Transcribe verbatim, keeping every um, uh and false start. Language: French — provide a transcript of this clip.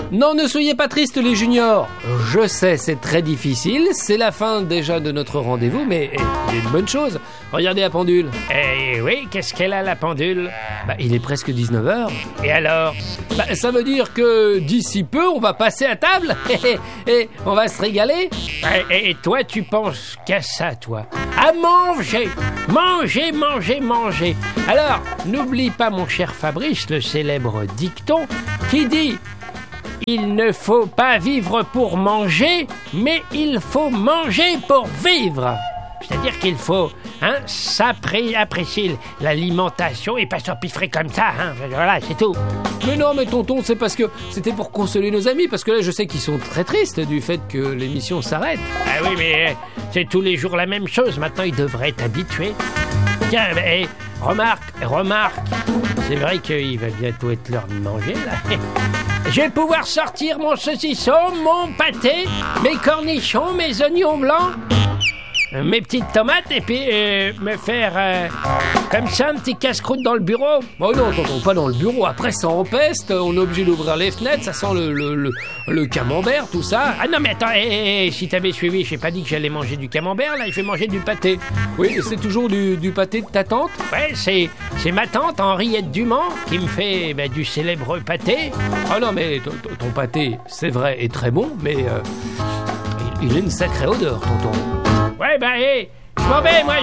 Non, ne soyez pas tristes les juniors. Je sais, c'est très difficile, c'est la fin déjà de notre rendez-vous, mais eh, il y a une bonne chose. Regardez la pendule. Eh oui, qu'est-ce qu'elle a la pendule? Bah, il est presque dix-neuf heures. Et alors? Bah, ça veut dire que d'ici peu, on va passer à table et on va se régaler. Et, et toi, tu penses qu'à ça, toi? À manger, manger, manger, manger. Alors, n'oublie pas, mon cher Fabrice, le célèbre dicton qui dit: il ne faut pas vivre pour manger, mais il faut manger pour vivre. C'est-à-dire qu'il faut hein, s'appré- apprécier l'alimentation et pas s'empiffrer comme ça. Hein. Voilà, c'est tout. Mais non, mais tonton, c'est parce que c'était pour consoler nos amis, parce que là, je sais qu'ils sont très tristes du fait que l'émission s'arrête. Ah oui, mais c'est tous les jours la même chose. Maintenant, ils devraient être habitués. Tiens, mais, remarque, remarque, c'est vrai qu'il va bientôt être l'heure de manger, là. Je vais pouvoir sortir mon saucisson, mon pâté, mes cornichons, mes oignons blancs, mes petites tomates, et puis euh, me faire euh, comme ça un petit casse-croûte dans le bureau. Oh non, tonton, pas dans le bureau. Après, ça empeste, on est obligé d'ouvrir les fenêtres, ça sent le, le, le, le camembert, tout ça. Ah non, mais attends, hé, hé, hé, si t'avais suivi, j'ai pas dit que j'allais manger du camembert, là, je vais manger du pâté. Oui, mais c'est toujours du, du pâté de ta tante? Ouais, c'est, c'est ma tante Henriette Dumont qui me fait bah, du célèbre pâté. Ah non, mais ton, ton pâté, c'est vrai, est très bon, mais euh, il, il a une sacrée odeur, tonton. Ouais, bah, hé, je m'en vais, moi.